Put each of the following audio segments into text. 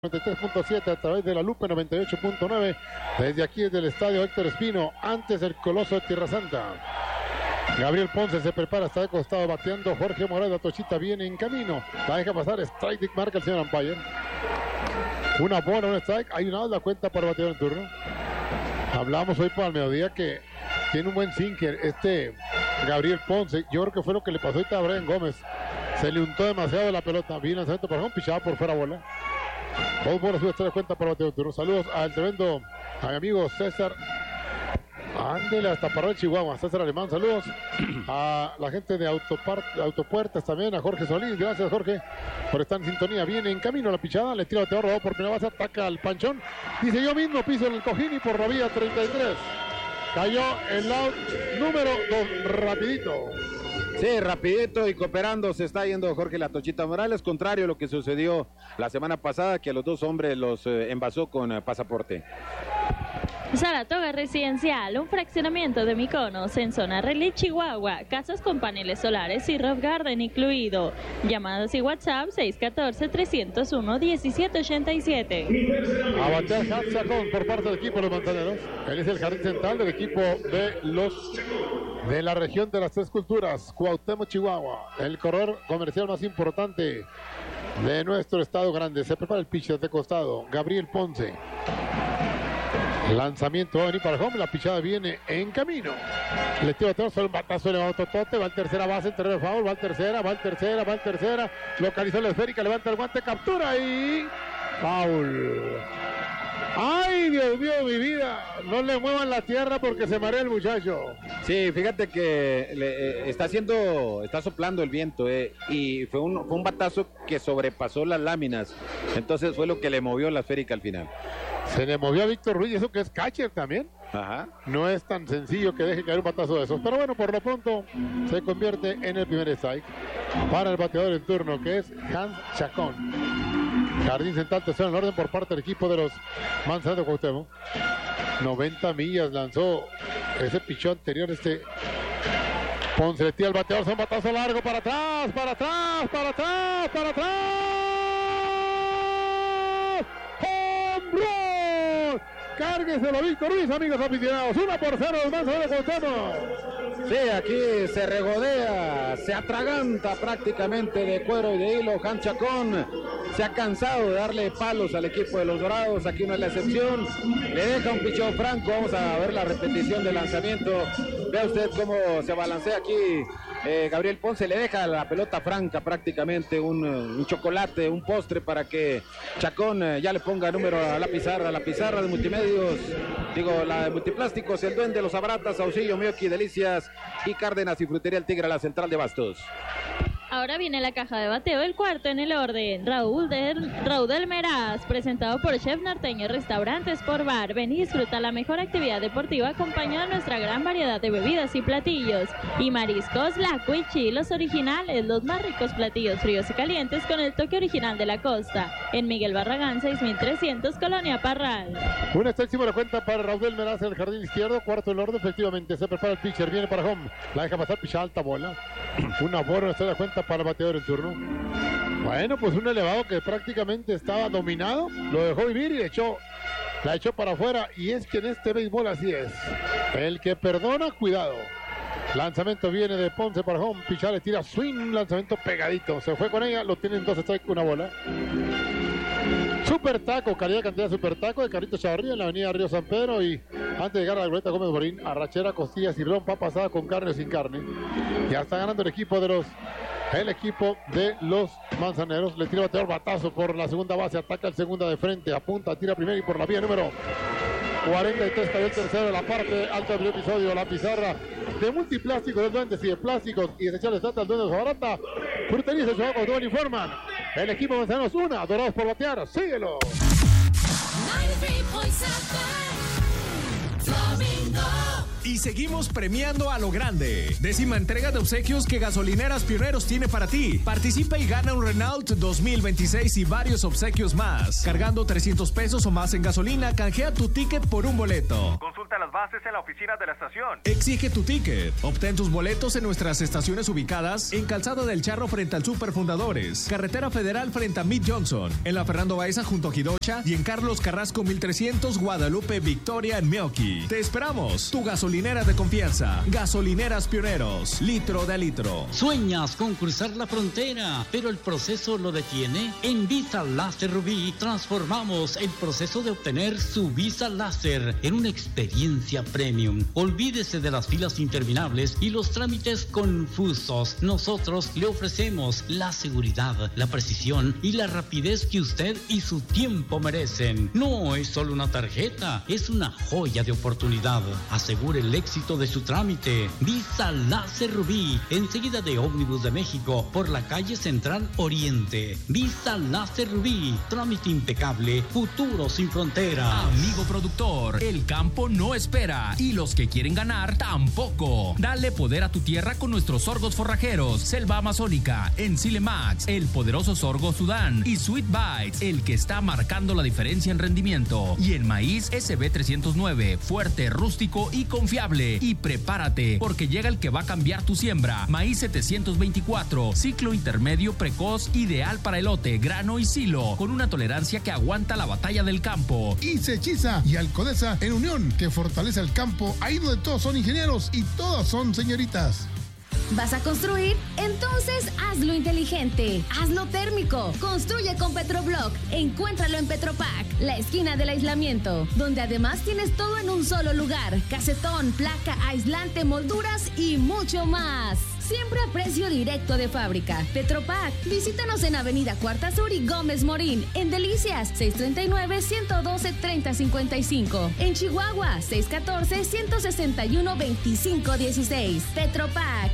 93.7 a través de la Lupe 98.9 desde aquí desde el estadio Héctor Espino, antes el Coloso de Tierra Santa. Gabriel Ponce se prepara, está de costado bateando. Jorge Morales, la tochita viene en camino, la deja pasar, strike, marca el señor umpire. Una bola, un strike, hay una la cuenta para el bateador en turno. Hablamos hoy por el mediodía que tiene un buen sinker Gabriel Ponce. Yo creo que fue lo que le pasó ahorita a Brian Gómez, se le untó demasiado la pelota. Bien lanzamiento para home, pichaba por fuera bola. Dos bolas, una de cuenta para el bateador en turno. Saludos al tremendo a mi amigo César. Ándele hasta Parral, Chihuahua, César Alemán. Saludos a la gente de Autopuertas también, a Jorge Solís. Gracias, Jorge, por estar en sintonía. Viene en camino a la pichada, le tira el bateador, rodó por primera base, ataca al panchón. Dice yo mismo, piso en el cojín y por la vía 33. Cayó el out número 2, rapidito. Sí, rapidito y cooperando se está yendo Jorge La Tochita Morales, contrario a lo que sucedió la semana pasada, que a los dos hombres los envasó con pasaporte. Saratoga Residencial, un fraccionamiento de Mykonos en zona Relí, Chihuahua, casas con paneles solares y roof garden incluido. Llamadas y WhatsApp 614-301-1787. A batear Hans Chacón por parte del equipo de los Manzaneros. Él es el jardín central del equipo de la región de las Tres Culturas, Cuauhtémoc, Chihuahua. El corredor comercial más importante de nuestro estado grande. Se prepara el pitcher de costado, Gabriel Ponce. Lanzamiento va a venir para home, la pichada viene en camino. Le tira todo, solo un batazo elevado totote, va al tercera base, en terreno de foul, va al tercera, localizó la esférica, levanta el guante, captura y foul. ¡Ay, Dios mío, mi vida! No le muevan la tierra porque se marea el muchacho. Sí, fíjate que está soplando el viento y fue un batazo que sobrepasó las láminas. Entonces fue lo que le movió la esférica al final. Se le movió a Víctor Ruiz, eso que es catcher también. Ajá. No es tan sencillo que deje caer un batazo de esos. Pero bueno, por lo pronto se convierte en el primer strike para el bateador en turno, que es Hans Chacón. Jardín central, tercero en orden por parte del equipo de los Manzaneros de Cuauhtémoc. 90 millas lanzó ese pichón anterior. Ponce le tira el bateador, son batazo largo para atrás. ¡Home run! Cárgueselo, Víctor Ruiz, amigos aficionados. 1-0 los Manzaneros de Cuauhtémoc. Sí, aquí se regodea, se atraganta prácticamente de cuero y de hilo. Hans Chacón se ha cansado de darle palos al equipo de los Dorados, aquí no es la excepción. Le deja un pichón franco, vamos a ver la repetición del lanzamiento. Vea usted cómo se balancea aquí Gabriel Ponce, le deja la pelota franca prácticamente, un chocolate, un postre para que Chacón ya le ponga número a la pizarra de multimedios, la de multiplásticos, el Duende, los Abaratas, Auxilio, Mioki, Delicias y Cárdenas y Frutería El Tigre, la central de Bastos. Ahora viene la caja de bateo, el cuarto en el orden. Raúl del Meraz, presentado por Chef Norteño Restaurantes por Bar. Ven y disfruta la mejor actividad deportiva acompañada de nuestra gran variedad de bebidas y platillos. Y mariscos, la cuichi, los originales, los más ricos platillos fríos y calientes con el toque original de la costa. En Miguel Barragán, 6300, Colonia Parral. Una extensiva la cuenta para Raúl del Meraz en el jardín izquierdo, cuarto en orden, efectivamente. Se prepara el pitcher, viene para home, la deja pasar, picha alta bola. Una bola, no la cuenta para el bateador en turno. Bueno, pues un elevado que prácticamente estaba dominado, lo dejó vivir y la echó para afuera. Y es que en este béisbol así es. El que perdona, cuidado. Lanzamiento viene de Ponce para home, pichar, le tira swing, lanzamiento pegadito. Se fue con ella, lo tienen 2 strikes, una bola. Super taco, calidad cantidad de super taco de Carrito Chavarría en la avenida Río San Pedro, y antes de llegar a la Glorieta Gómez Morín, arrachera, costillas y rompa pasada con carne o sin carne. Ya está ganando el equipo de los Manzaneros. Le tira bateador, batazo por la segunda base, ataca el segunda de frente, apunta, tira primero y por la vía número 43 cayó el tercero de la parte alta del episodio. La pizarra de multiplásticos, de duendes y de plásticos y esenciales trata el duende de Zabarata. Frutería se con todo informan. El equipo Manzaneros 1, Dorados por batear. Síguelo. 93.7 Y seguimos premiando a lo grande. 10ª entrega de obsequios que Gasolineras Pioneros tiene para ti. Participa y gana un Renault 2026 y varios obsequios más. Cargando 300 pesos o más en gasolina, canjea tu ticket por un boleto. Consulta las las bases en la oficina de la estación. Exige tu ticket. Obtén tus boletos en nuestras estaciones ubicadas en Calzada del Charro frente al Super Fundadores, Carretera Federal frente a Mid Johnson, en la Fernando Baeza junto a Jidocha y en Carlos Carrasco 1300 Guadalupe Victoria en Meoqui. Te esperamos. Tu gasolinera de confianza. Gasolineras Pioneros. Litro de litro. Sueñas con cruzar la frontera, pero el proceso lo detiene. En Visa Láser Rubí transformamos el proceso de obtener su Visa Láser en una experiencia premium. Olvídese de las filas interminables y los trámites confusos. Nosotros le ofrecemos la seguridad, la precisión y la rapidez que usted y su tiempo merecen. No es solo una tarjeta, es una joya de oportunidad. Asegure el éxito de su trámite. Visa Láser Rubí, enseguida de Ómnibus de México, por la calle Central Oriente. Visa Láser Rubí, trámite impecable, futuro sin frontera. Amigo productor, el campo no espera y los que quieren ganar tampoco. Dale poder a tu tierra con nuestros sorgos forrajeros, Selva Amazónica, Encile Max, el poderoso sorgo Sudán y Sweet Bites, el que está marcando la diferencia en rendimiento. Y el maíz SB 309, fuerte, rústico y confiable. Y prepárate, porque llega el que va a cambiar tu siembra. Maíz 724, ciclo intermedio precoz, ideal para elote, grano y silo, con una tolerancia que aguanta la batalla del campo. Y Sechiza y Alcodesa en unión, que fortalece el campo, ahí donde todos son ingenieros y todas son señoritas. ¿Vas a construir? Entonces hazlo inteligente, hazlo térmico. Construye con Petroblock. Encuéntralo en Petropac, la esquina del aislamiento, donde además tienes todo en un solo lugar: casetón, placa, aislante, molduras y mucho más. Siempre a precio directo de fábrica. Petropac, visítanos en Avenida Cuarta Sur y Gómez Morín. En Delicias, 639-112-3055. En Chihuahua, 614-161-2516. Petropac.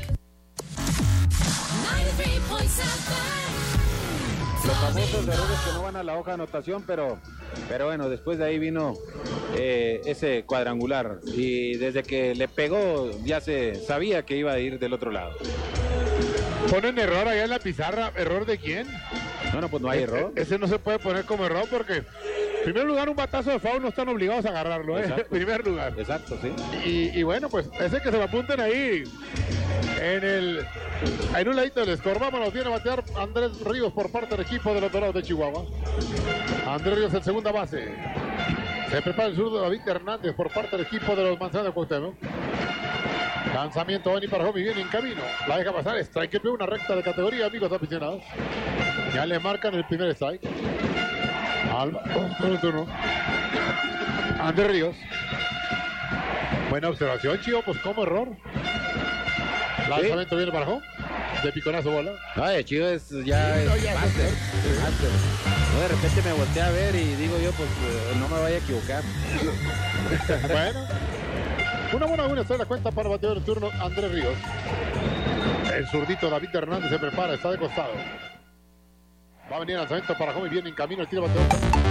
Los famosos errores que no van a la hoja de anotación, pero bueno, después de ahí vino ese cuadrangular y desde que le pegó ya se sabía que iba a ir del otro lado. Ponen error allá en la pizarra. ¿Error de quién? No, pues no hay error. Ese no se puede poner como error porque, en primer lugar, un batazo de foul no están obligados a agarrarlo, en primer lugar. Exacto, sí. Y bueno, pues ese que se lo apunten ahí en un ladito del score. Vámonos, viene a batear Andrés Ríos por parte del equipo de los Dorados de Chihuahua. Andrés Ríos en segunda base. Se prepara el zurdo David Hernández por parte del equipo de los Manzanos de Cuauhtémoc. Lanzamiento Boni para Jomi, viene en camino. La deja pasar, strike, una recta de categoría, amigos aficionados. Ya le marcan el primer strike. Con el turno. Andrés Ríos. Buena observación, Chivo, pues como error. Lanzamiento viene para Home. De piconazo bola. No, de Chivo es ya master. No, de repente me volteé a ver y digo yo, pues no me vaya a equivocar. Bueno. Una buena está en la cuenta para bateador de turno Andrés Ríos. El zurdito David Hernández se prepara, está de costado. Va a venir el lanzamiento para Home y viene en camino el tiro bateador.